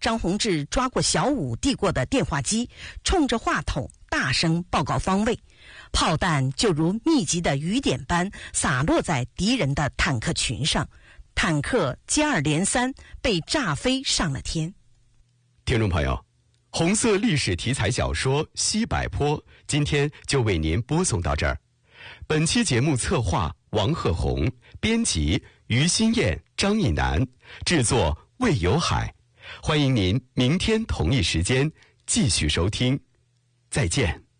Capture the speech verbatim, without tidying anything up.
张宏志抓过小武递过的电话机，冲着话筒大声报告方位。炮弹就如密集的雨点般洒落在敌人的坦克群上，坦克接二连三被炸飞上了天。 听众朋友，红色历史题材小说《西柏坡》今天就为您播送到这儿。本期节目策划王鹤红，编辑于心燕、张义南，制作魏有海。欢迎您明天同一时间继续收听，再见。